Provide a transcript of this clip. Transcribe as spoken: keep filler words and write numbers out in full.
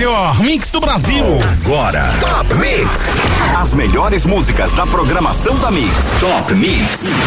melhor mix do Brasil. Agora, Top Mix. As melhores músicas da programação da Mix. Top Mix.